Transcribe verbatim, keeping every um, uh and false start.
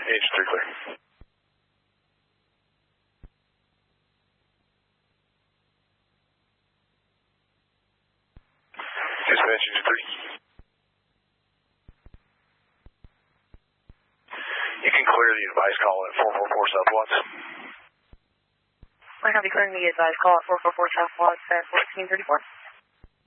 Engine three clear. Dispatch engine three. You can clear the advice call at four four four South Watts. We're going to be clearing the advice call at four four four South Watts at fourteen thirty-four.